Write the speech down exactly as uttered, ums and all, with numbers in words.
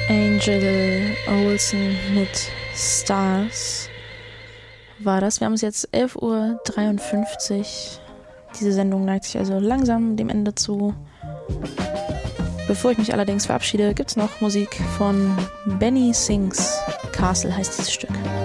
Angel Olsen mit Stars war das. Wir haben es jetzt elf Uhr dreiundfünfzig. Diese Sendung neigt sich also langsam dem Ende zu. Bevor ich mich allerdings verabschiede, gibt es noch Musik von Benny Sings. Castle heißt dieses Stück.